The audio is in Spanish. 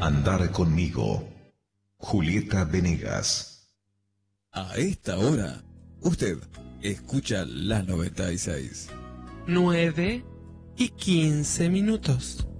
Andar conmigo. Julieta Venegas. A esta hora, usted escucha la 96. 9:15.